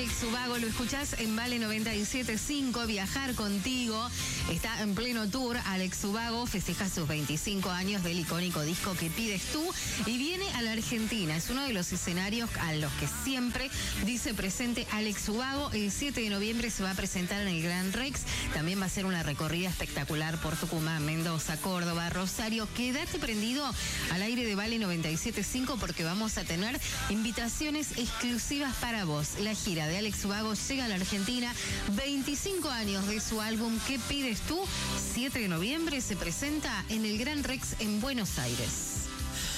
Alex Ubago, lo escuchás en Vale 97.5, Viajar Contigo. Está en pleno tour. Alex Ubago festeja sus 25 años del icónico disco Que Pides Tú y viene a la Argentina. Es uno de los escenarios a los que siempre dice presente Alex Ubago. El 7 de noviembre se va a presentar en el Gran Rex. También va a ser una recorrida espectacular por Tucumán, Mendoza, Córdoba, Rosario. Quédate prendido al aire de Vale 97.5 porque vamos a tener invitaciones exclusivas para vos. La gira de Alex Ubago llega a la Argentina. 25 años de su álbum ¿Qué pides tú? 7 de noviembre se presenta en el Gran Rex en Buenos Aires.